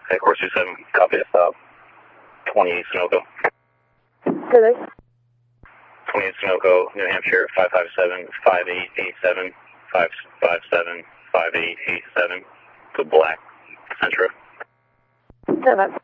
Course 27, copy the stop. 28 Sunoco. Good day. 28 Sunoco, New Hampshire, 557-5887, 557-5887, to Black Centra. 10-5.